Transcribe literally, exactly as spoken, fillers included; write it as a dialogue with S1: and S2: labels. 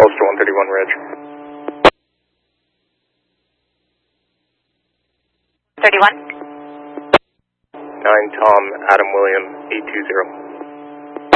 S1: Ulster one thirty-one Ridge.
S2: thirty-one.
S1: nine Tom, Adam William, eight two zero.